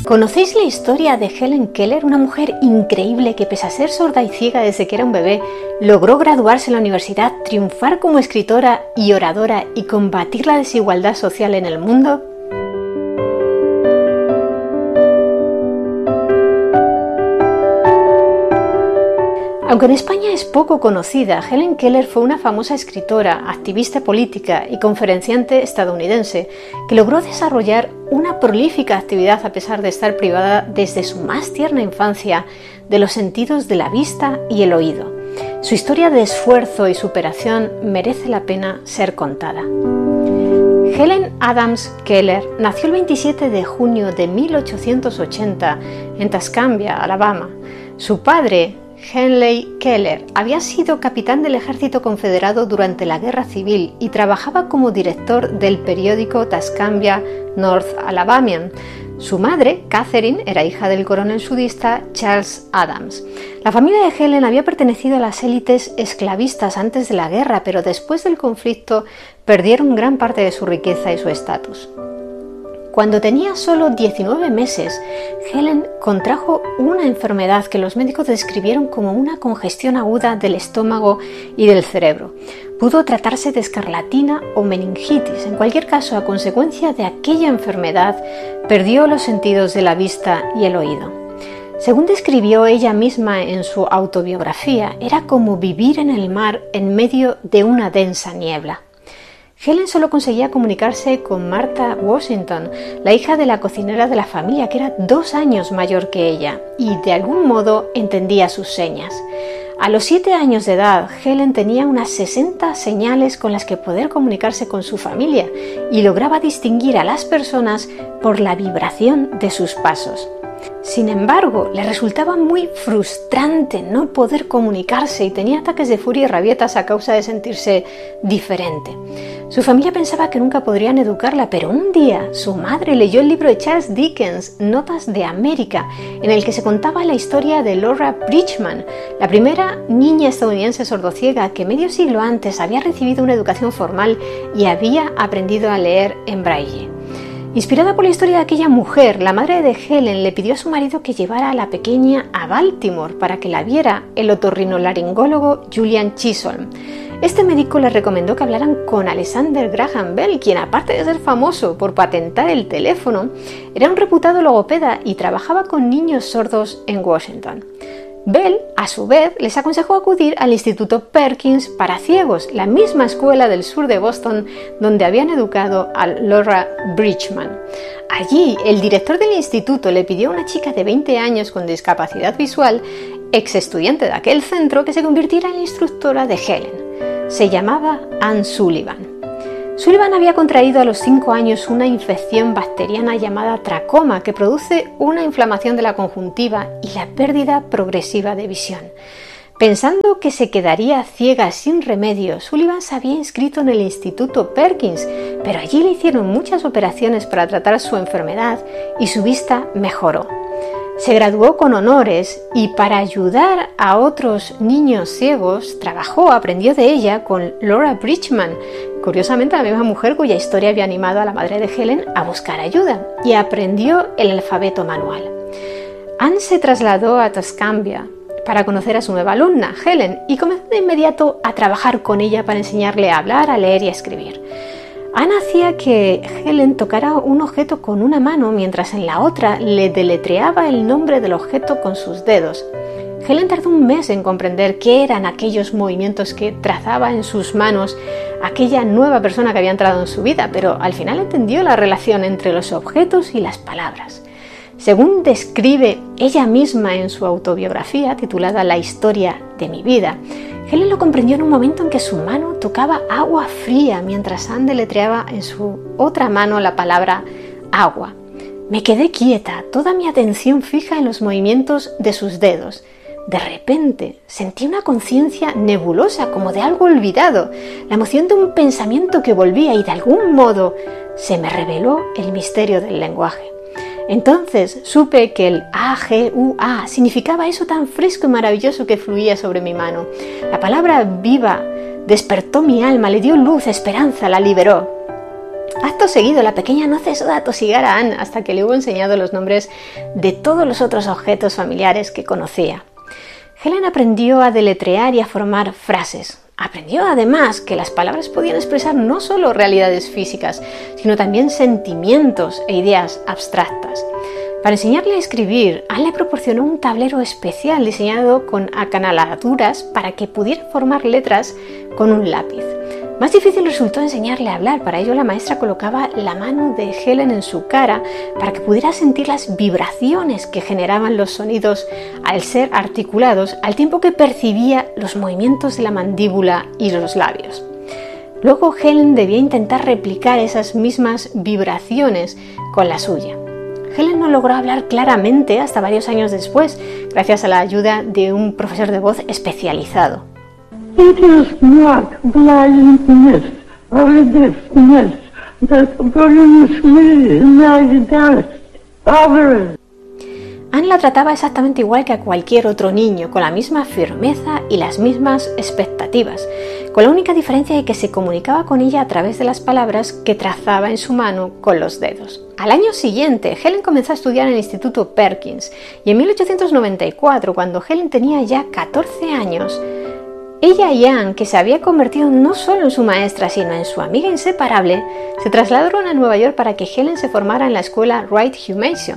¿Conocéis la historia de Helen Keller, una mujer increíble que, pese a ser sorda y ciega desde que era un bebé, logró graduarse en la universidad, triunfar como escritora y oradora y combatir la desigualdad social en el mundo? Aunque en España es poco conocida, Helen Keller fue una famosa escritora, activista política y conferenciante estadounidense que logró desarrollar una prolífica actividad a pesar de estar privada desde su más tierna infancia de los sentidos de la vista y el oído. Su historia de esfuerzo y superación merece la pena ser contada. Helen Adams Keller nació el 27 de junio de 1880 en Tuscumbia, Alabama. Su padre, Henley Keller, había sido capitán del ejército confederado durante la Guerra Civil y trabajaba como director del periódico Tuscumbia North Alabamian. Su madre, Catherine, era hija del coronel sudista Charles Adams. La familia de Helen había pertenecido a las élites esclavistas antes de la guerra, pero después del conflicto perdieron gran parte de su riqueza y su estatus. Cuando tenía solo 19 meses, Helen contrajo una enfermedad que los médicos describieron como una congestión aguda del estómago y del cerebro. Pudo tratarse de escarlatina o meningitis. En cualquier caso, a consecuencia de aquella enfermedad, perdió los sentidos de la vista y el oído. Según describió ella misma en su autobiografía, era como vivir en el mar en medio de una densa niebla. Helen solo conseguía comunicarse con Martha Washington, la hija de la cocinera de la familia, que era 2 años mayor que ella, y de algún modo entendía sus señas. A los 7 años de edad, Helen tenía unas 60 señales con las que poder comunicarse con su familia y lograba distinguir a las personas por la vibración de sus pasos. Sin embargo, le resultaba muy frustrante no poder comunicarse y tenía ataques de furia y rabietas a causa de sentirse diferente. Su familia pensaba que nunca podrían educarla, pero un día su madre leyó el libro de Charles Dickens, Notas de América, en el que se contaba la historia de Laura Bridgman, la primera niña estadounidense sordociega que medio siglo antes había recibido una educación formal y había aprendido a leer en braille. Inspirada por la historia de aquella mujer, la madre de Helen le pidió a su marido que llevara a la pequeña a Baltimore para que la viera el otorrinolaringólogo Julian Chisholm. Este médico le recomendó que hablaran con Alexander Graham Bell, quien, aparte de ser famoso por patentar el teléfono, era un reputado logopeda y trabajaba con niños sordos en Washington. Bell, a su vez, les aconsejó acudir al Instituto Perkins para ciegos, la misma escuela del sur de Boston donde habían educado a Laura Bridgman. Allí, el director del instituto le pidió a una chica de 20 años con discapacidad visual, ex estudiante de aquel centro, que se convirtiera en la instructora de Helen. Se llamaba Anne Sullivan. Sullivan había contraído a los 5 años una infección bacteriana llamada tracoma que produce una inflamación de la conjuntiva y la pérdida progresiva de visión. Pensando que se quedaría ciega sin remedio, Sullivan se había inscrito en el Instituto Perkins, pero allí le hicieron muchas operaciones para tratar su enfermedad y su vista mejoró. Se graduó con honores y para ayudar a otros niños ciegos aprendió de ella con Laura Bridgman, curiosamente la misma mujer cuya historia había animado a la madre de Helen a buscar ayuda, y aprendió el alfabeto manual. Anne se trasladó a Tuscumbia para conocer a su nueva alumna, Helen, y comenzó de inmediato a trabajar con ella para enseñarle a hablar, a leer y a escribir. Anne hacía que Helen tocara un objeto con una mano mientras en la otra le deletreaba el nombre del objeto con sus dedos. Helen tardó un mes en comprender qué eran aquellos movimientos que trazaba en sus manos aquella nueva persona que había entrado en su vida, pero al final entendió la relación entre los objetos y las palabras. Según describe ella misma en su autobiografía titulada La historia de mi vida, Helen lo comprendió en un momento en que su mano tocaba agua fría mientras Anne deletreaba en su otra mano la palabra agua. Me quedé quieta, toda mi atención fija en los movimientos de sus dedos. De repente sentí una conciencia nebulosa, como de algo olvidado, la emoción de un pensamiento que volvía y de algún modo se me reveló el misterio del lenguaje. Entonces supe que el A-G-U-A significaba eso tan fresco y maravilloso que fluía sobre mi mano. La palabra viva despertó mi alma, le dio luz, esperanza, la liberó. Acto seguido, la pequeña no cesó de atosigar a Anne hasta que le hubo enseñado los nombres de todos los otros objetos familiares que conocía. Helen aprendió a deletrear y a formar frases. Aprendió además que las palabras podían expresar no solo realidades físicas, sino también sentimientos e ideas abstractas. Para enseñarle a escribir, Anne le proporcionó un tablero especial diseñado con acanaladuras para que pudiera formar letras con un lápiz. Más difícil resultó enseñarle a hablar. Para ello la maestra colocaba la mano de Helen en su cara para que pudiera sentir las vibraciones que generaban los sonidos al ser articulados, al tiempo que percibía los movimientos de la mandíbula y los labios. Luego Helen debía intentar replicar esas mismas vibraciones con la suya. Helen no logró hablar claramente hasta varios años después, gracias a la ayuda de un profesor de voz especializado. It is not blindness or deafness that brings me like that. Anne la trataba exactamente igual que a cualquier otro niño, con la misma firmeza y las mismas expectativas, con la única diferencia de que se comunicaba con ella a través de las palabras que trazaba en su mano con los dedos. Al año siguiente, Helen comenzó a estudiar en el Instituto Perkins y en 1894, cuando Helen tenía ya 14 años, ella y Anne, que se había convertido no solo en su maestra, sino en su amiga inseparable, se trasladaron a Nueva York para que Helen se formara en la escuela Wright-Hugh Mason.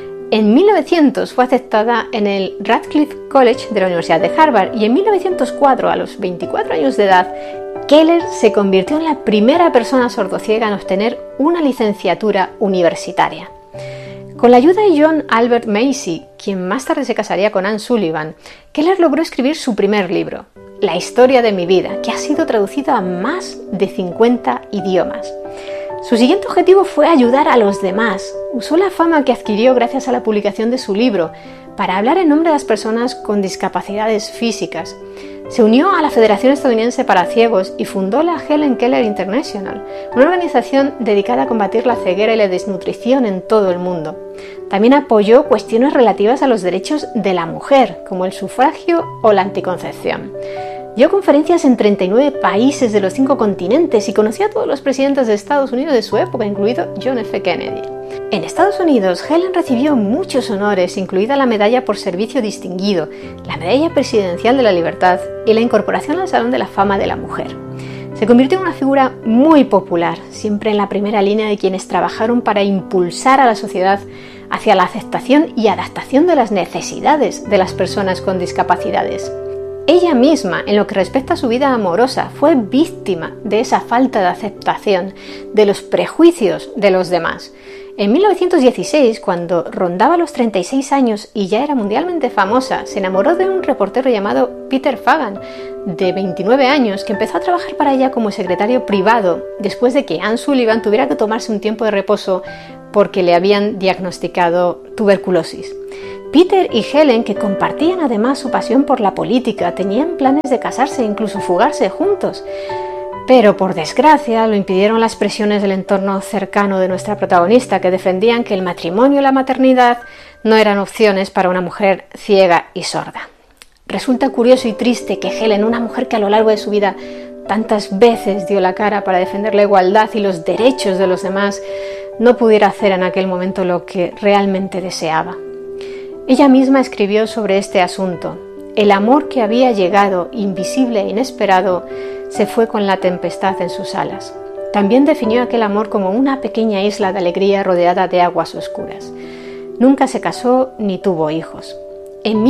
En 1900 fue aceptada en el Radcliffe College de la Universidad de Harvard y en 1904, a los 24 años de edad, Keller se convirtió en la primera persona sordociega en obtener una licenciatura universitaria. Con la ayuda de John Albert Macy, quien más tarde se casaría con Anne Sullivan, Keller logró escribir su primer libro, La historia de mi vida, que ha sido traducido a más de 50 idiomas. Su siguiente objetivo fue ayudar a los demás. Usó la fama que adquirió gracias a la publicación de su libro para hablar en nombre de las personas con discapacidades físicas. Se unió a la Federación Estadounidense para Ciegos y fundó la Helen Keller International, una organización dedicada a combatir la ceguera y la desnutrición en todo el mundo. También apoyó cuestiones relativas a los derechos de la mujer, como el sufragio o la anticoncepción. Dio conferencias en 39 países de los 5 continentes y conocía a todos los presidentes de Estados Unidos de su época, incluido John F. Kennedy. En Estados Unidos, Helen recibió muchos honores, incluida la Medalla por Servicio Distinguido, la Medalla Presidencial de la Libertad y la incorporación al Salón de la Fama de la Mujer. Se convirtió en una figura muy popular, siempre en la primera línea de quienes trabajaron para impulsar a la sociedad hacia la aceptación y adaptación de las necesidades de las personas con discapacidades. Ella misma, en lo que respecta a su vida amorosa, fue víctima de esa falta de aceptación, de los prejuicios de los demás. En 1916, cuando rondaba los 36 años y ya era mundialmente famosa, se enamoró de un reportero llamado Peter Fagan, de 29 años, que empezó a trabajar para ella como secretario privado, después de que Anne Sullivan tuviera que tomarse un tiempo de reposo porque le habían diagnosticado tuberculosis. Peter y Helen, que compartían además su pasión por la política, tenían planes de casarse e incluso fugarse juntos. Pero por desgracia lo impidieron las presiones del entorno cercano de nuestra protagonista, que defendían que el matrimonio y la maternidad no eran opciones para una mujer ciega y sorda. Resulta curioso y triste que Helen, una mujer que a lo largo de su vida tantas veces dio la cara para defender la igualdad y los derechos de los demás, no pudiera hacer en aquel momento lo que realmente deseaba. Ella misma escribió sobre este asunto. El amor que había llegado, invisible e inesperado, se fue con la tempestad en sus alas. También definió aquel amor como una pequeña isla de alegría rodeada de aguas oscuras. Nunca se casó ni tuvo hijos. En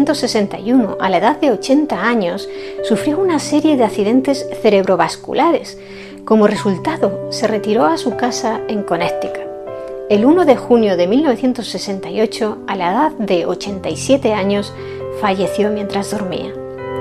1961, a la edad de 80 años, sufrió una serie de accidentes cerebrovasculares. Como resultado, se retiró a su casa en Connecticut. El 1 de junio de 1968, a la edad de 87 años, falleció mientras dormía.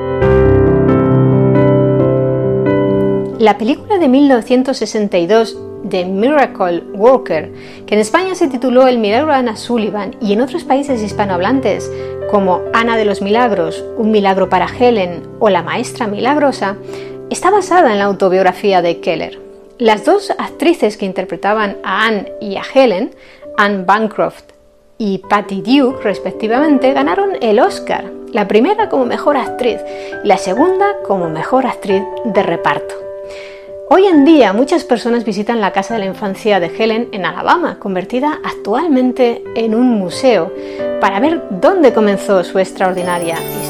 La película de 1962, The Miracle Worker, que en España se tituló El milagro de Anna Sullivan y en otros países hispanohablantes como Ana de los Milagros, Un milagro para Helen o La maestra milagrosa, está basada en la autobiografía de Keller. Las dos actrices que interpretaban a Anne y a Helen, Anne Bancroft y Patty Duke, respectivamente, ganaron el Oscar, la primera como mejor actriz y la segunda como mejor actriz de reparto. Hoy en día muchas personas visitan la casa de la infancia de Helen en Alabama, convertida actualmente en un museo, para ver dónde comenzó su extraordinaria